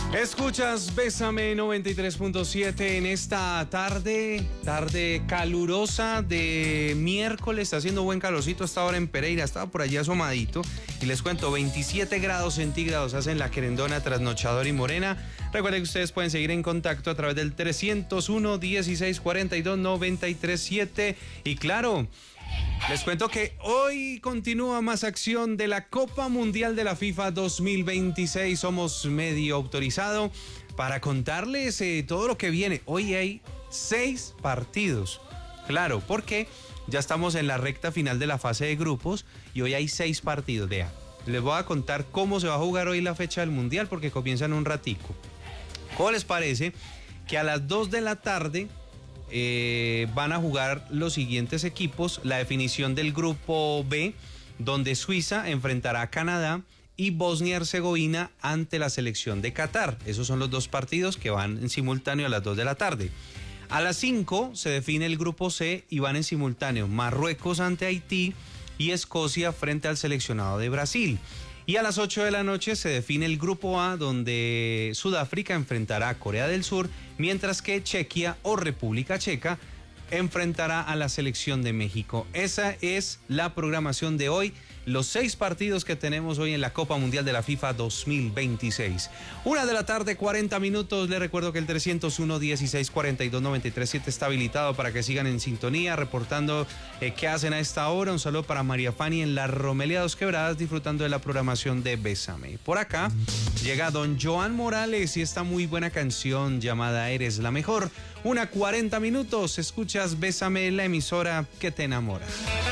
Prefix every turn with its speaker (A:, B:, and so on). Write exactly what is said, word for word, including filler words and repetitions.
A: Escuchas Bésame noventa y tres punto siete en esta tarde, tarde calurosa de miércoles. Está haciendo buen calorcito hasta ahora en Pereira, estaba por allí asomadito. Y les cuento, veintisiete grados centígrados hacen La Querendona, Trasnochador y Morena. Recuerden que ustedes pueden seguir en contacto a través del trescientos uno, dieciséis cuarenta y dos, noventa y tres siete. Y claro, les cuento que hoy continúa más acción de la Copa Mundial de la FIFA dos mil veintiséis. Somos medio autorizado para contarles eh, todo lo que viene. Hoy hay seis partidos. Claro, porque ya estamos en la recta final de la fase de grupos y hoy hay seis partidos. Vean, les voy a contar cómo se va a jugar hoy la fecha del Mundial porque comienza en un ratico. ¿Cómo les parece que a las dos de la tarde... Eh, van a jugar los siguientes equipos? La definición del grupo B, donde Suiza enfrentará a Canadá y Bosnia y Herzegovina ante la selección de Qatar. Esos son los dos partidos que van en simultáneo a las dos de la tarde. A las cinco se define el grupo C y van en simultáneo Marruecos ante Haití y Escocia frente al seleccionado de Brasil. Y a las ocho de la noche se define el grupo A, donde Sudáfrica enfrentará a Corea del Sur, mientras que Chequia o República Checa enfrentará a la selección de México. Esa es la programación de hoy, los seis partidos que tenemos hoy en la Copa Mundial de la FIFA dos mil veintiséis. Una de la tarde, cuarenta minutos. Les recuerdo que el trescientos uno, dieciséis cuarenta y dos, noventa y tres siete está habilitado para que sigan en sintonía, reportando eh, qué hacen a esta hora. Un saludo para María Fanny en la Romelia Dos Quebradas, disfrutando de la programación de Bésame. Por acá llega don Joan Morales y esta muy buena canción llamada Eres la Mejor. Una cuarenta minutos, escuchas Bésame, la emisora que te enamora.